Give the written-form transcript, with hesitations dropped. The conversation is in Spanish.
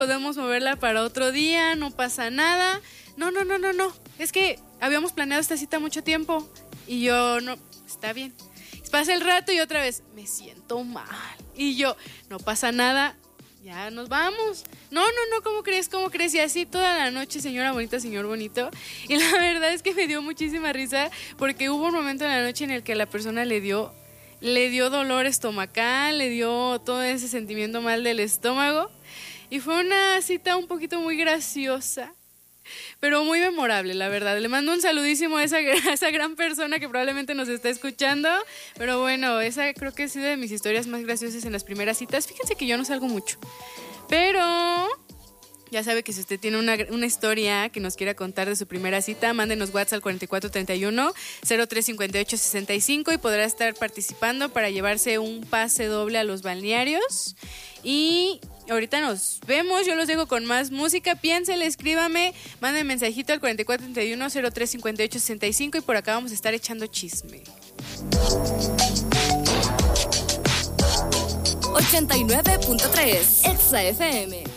podemos moverla para otro día, no pasa nada. No. Es que habíamos planeado esta cita mucho tiempo y yo no, está bien. Pasa el rato y otra vez, me siento mal. Y yo, no pasa nada, ya nos vamos. No, ¿cómo crees? Y así toda la noche, señora bonita, señor bonito. Y la verdad es que me dio muchísima risa porque hubo un momento en la noche en el que la persona le dio dolor estomacal, le dio todo ese sentimiento mal del estómago. Y fue una cita un poquito muy graciosa, pero muy memorable, la verdad. Le mando un saludísimo a esa gran persona que probablemente nos está escuchando. Pero bueno, esa creo que ha sido de mis historias más graciosas en las primeras citas. Fíjense que yo no salgo mucho, pero ya sabe que si usted tiene una historia que nos quiera contar de su primera cita, mándenos WhatsApp al 4431-035865 y podrá estar participando para llevarse un pase doble a los balnearios. Y ahorita nos vemos, yo los dejo con más música. Piénsele, escríbame, manden mensajito al 4431-035865 y por acá vamos a estar echando chisme. 89.3 Exa FM.